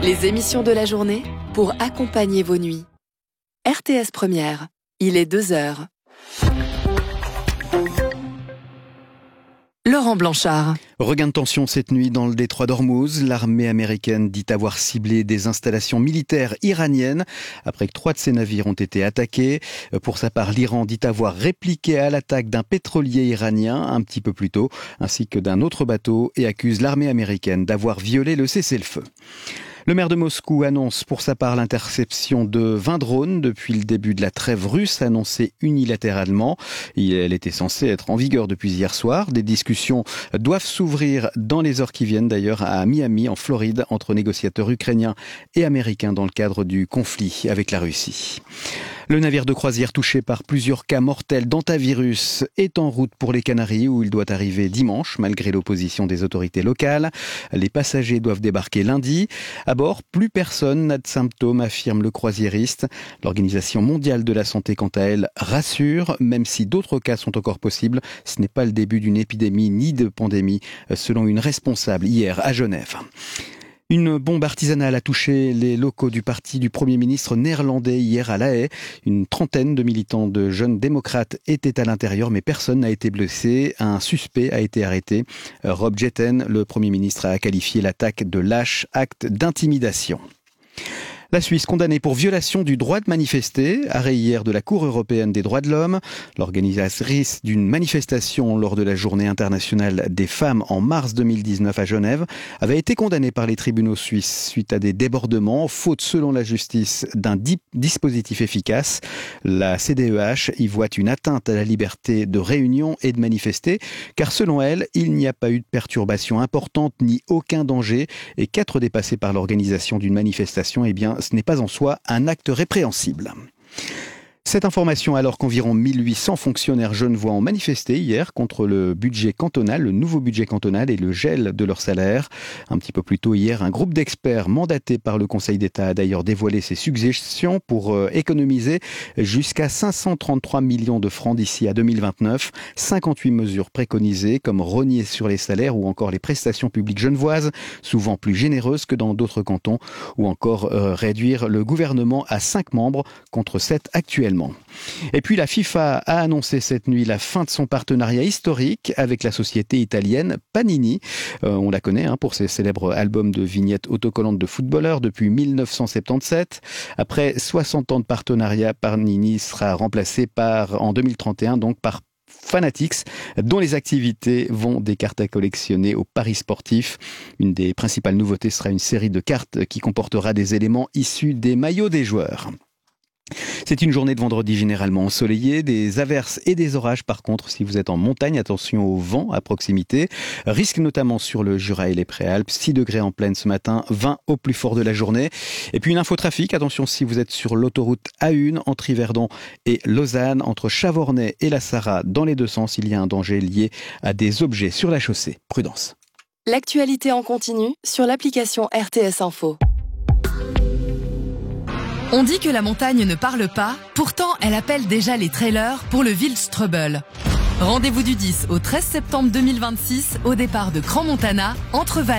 Les émissions de la journée pour accompagner vos nuits. RTS Première, il est 2h. Laurent Blanchard. Regain de tension cette nuit dans le détroit d'Ormuz. L'armée américaine dit avoir ciblé des installations militaires iraniennes après que 3 de ses navires ont été attaqués. Pour sa part, l'Iran dit avoir répliqué à l'attaque d'un pétrolier iranien un petit peu plus tôt, ainsi que d'un autre bateau, et accuse l'armée américaine d'avoir violé le cessez-le-feu. Le maire de Moscou annonce pour sa part l'interception de 20 drones depuis le début de la trêve russe annoncée unilatéralement. Elle était censée être en vigueur depuis hier soir. Des discussions doivent s'ouvrir dans les heures qui viennent d'ailleurs à Miami, en Floride, entre négociateurs ukrainiens et américains dans le cadre du conflit avec la Russie. Le navire de croisière touché par plusieurs cas mortels d'hantavirus est en route pour les Canaries où il doit arriver dimanche malgré l'opposition des autorités locales. Les passagers doivent débarquer lundi. À bord, plus personne n'a de symptômes, affirme le croisiériste. L'Organisation mondiale de la santé, quant à elle, rassure, même si d'autres cas sont encore possibles. Ce n'est pas le début d'une épidémie ni de pandémie, selon une responsable hier à Genève. Une bombe artisanale a touché les locaux du parti du Premier ministre néerlandais hier à La Haye. Une trentaine de militants de jeunes démocrates étaient à l'intérieur, mais personne n'a été blessé. Un suspect a été arrêté. Rob Jetten, le Premier ministre, a qualifié l'attaque de lâche acte d'intimidation. La Suisse condamnée pour violation du droit de manifester, arrêt hier de la Cour européenne des droits de l'homme. L'organisatrice d'une manifestation lors de la Journée internationale des femmes en mars 2019 à Genève avait été condamnée par les tribunaux suisses suite à des débordements, faute selon la justice d'un dispositif efficace. La CDEH y voit une atteinte à la liberté de réunion et de manifester, car selon elle, il n'y a pas eu de perturbation importante ni aucun danger et qu'être dépassé par l'organisation d'une manifestation, eh bien, ce n'est pas en soi un acte répréhensible. Cette information alors qu'environ 1800 fonctionnaires genevois ont manifesté hier contre le budget cantonal, le nouveau budget cantonal et le gel de leur salaire. Un petit peu plus tôt hier, un groupe d'experts mandaté par le Conseil d'État a d'ailleurs dévoilé ses suggestions pour économiser jusqu'à 533 millions de francs d'ici à 2029. 58 mesures préconisées comme rogner sur les salaires ou encore les prestations publiques genevoises, souvent plus généreuses que dans d'autres cantons, ou encore réduire le gouvernement à 5 membres contre 7 actuellement. Et puis la FIFA a annoncé cette nuit la fin de son partenariat historique avec la société italienne Panini. On la connaît pour ses célèbres albums de vignettes autocollantes de footballeurs depuis 1977. Après 60 ans de partenariat, Panini sera remplacé en 2031 donc par Fanatics, dont les activités vont des cartes à collectionner aux paris sportifs. Une des principales nouveautés sera une série de cartes qui comportera des éléments issus des maillots des joueurs. C'est une journée de vendredi généralement ensoleillée, des averses et des orages par contre si vous êtes en montagne, attention au vent à proximité, risque notamment sur le Jura et les Préalpes, 6 degrés en plaine ce matin, 20 au plus fort de la journée. Et puis une infotrafic, attention si vous êtes sur l'autoroute A1 entre Yverdon et Lausanne, entre Chavornay et la Sarraz, dans les deux sens, il y a un danger lié à des objets sur la chaussée. Prudence. L'actualité en continu sur l'application RTS Info. On dit que la montagne ne parle pas, pourtant elle appelle déjà les trailers pour le Wildstrubel. Rendez-vous du 10 au 13 septembre 2026 au départ de Crans-Montana, entre Valais